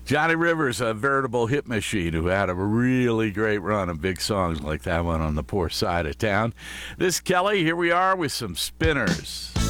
Johnny Rivers, a veritable hit machine who had a really great run of big songs like that one on the poor side of town. This is Kelly. Here we are with some spinners.